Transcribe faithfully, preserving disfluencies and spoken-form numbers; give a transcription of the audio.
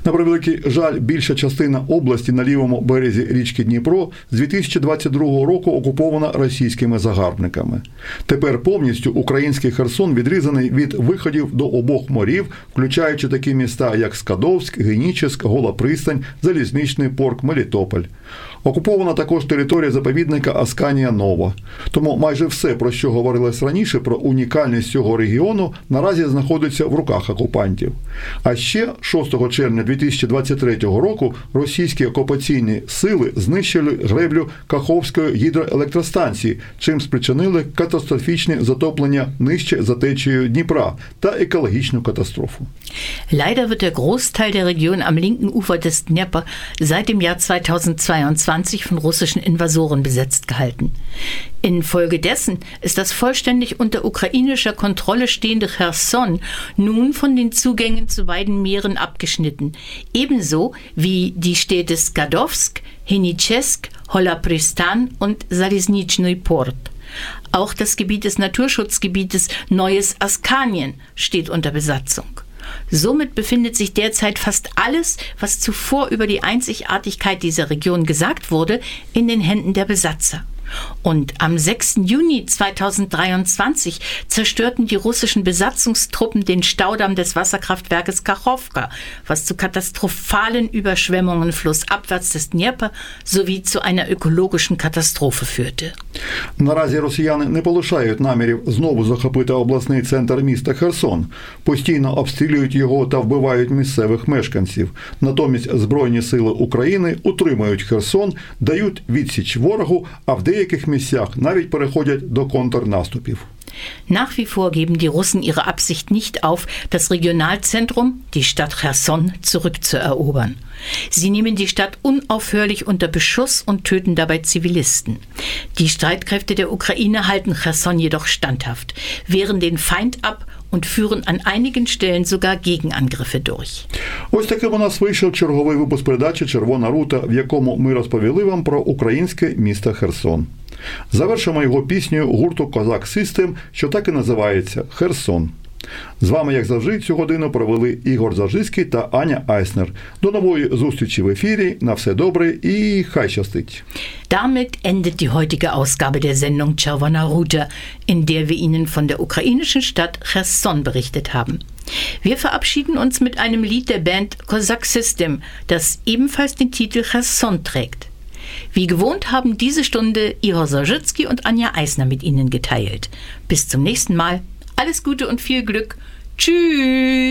На превеликий жаль, більша частина області на лівому березі річки Дніпро з дві тисячі двадцять другого року окупована російськими загарбниками. Тепер повністю український Херсон відрізаний від виходів до обох морів, включаючи такі міста, як Скадовськ, Генічеськ, Гола Пристань, Залізничний порт, Мелітополь. Окупована також територія заповідника Асканія-Нова. Тому майже все, про що говорилось раніше, про унікальність цього регіону, наразі знаходиться в руках окупантів. А ще шостого червня дві тисячі двадцять третього року російські окупаційні сили знищили греблю Каховської гідроелектростанції, чим спричинили катастрофічне затоплення нижче за течією Дніпра та екологічну катастрофу. Leider wird der Großteil der Region am linken Ufer des Dnepr seit dem Jahr zweitausendzweiundzwanzig von russischen Invasoren besetzt gehalten. Infolgedessen ist das vollständig unter ukrainischer Kontrolle stehende Cherson nun von den Zugängen zu beiden Meeren abgeschnitten, ebenso wie die Städte Skadowsk, Henichesk, Hola Pristan und Zaliznychny Port. Auch das Gebiet des Naturschutzgebietes Neues Askanien steht unter Besatzung. Somit befindet sich derzeit fast alles, was zuvor über die Einzigartigkeit dieser Region gesagt wurde, in den Händen der Besatzer. Und am sechsten Juni zweitausenddreiundzwanzig zerstörten die russischen Besatzungstruppen den Staudamm des Wasserkraftwerkes Kachowka, was zu katastrophalen Überschwemmungen flussabwärts des Dnepr sowie zu einer ökologischen Katastrophe führte. Наразі росіяни не полишають намірів знову захопити обласний центр міста Херсон. Постійно обстрілюють його та вбивають місцевих мешканців. Натомість Збройні сили України утримують Херсон, дають відсіч ворогу, а в деяких місцях навіть переходять до контрнаступів. Nach wie vor geben die Russen ihre Absicht nicht auf, das Regionalzentrum, die Stadt Cherson, zurückzuerobern. Sie nehmen die Stadt unaufhörlich unter Beschuss und töten dabei Zivilisten. Die Streitkräfte der Ukraine halten Cherson jedoch standhaft, wehren den Feind ab und führen an einigen Stellen sogar Gegenangriffe durch. Ось таким у нас вийшов черговий випуск передачі «Червона рута», в якому ми розповіли вам про українське місто Херсон. Завершимо його піснею гурту «Козак Систем», що так і називається «Херсон». З вами, як завжди, цю годину провели Ігор Завжицький та Аня Айснер. До нової зустрічі в ефірі. На все добре і хай щастить. Damit endet die heutige Ausgabe der Sendung Червона рута, in der wir Ihnen von der ukrainischen Stadt Cherson berichtet haben. Wir verabschieden uns mit einem Lied der Band Kozak System, das ebenfalls den Titel Cherson trägt. Wie gewohnt haben diese Stunde Igor Zawzycki und Anja Eisner mit Ihnen geteilt. Bis zum nächsten Mal. Alles Gute und viel Glück. Tschüss.